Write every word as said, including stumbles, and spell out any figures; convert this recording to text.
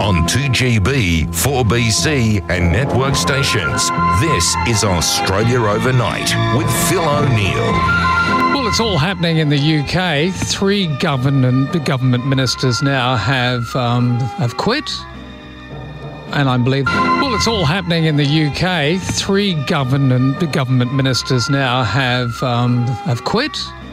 on two G B, four B C and network stations. This is Australia Overnight with Phil O'Neill. Well, it's all happening in the U K. Three government government ministers now have um, have quit. And I believe, well, it's all happening in the U K. Three government government ministers now have um, have quit.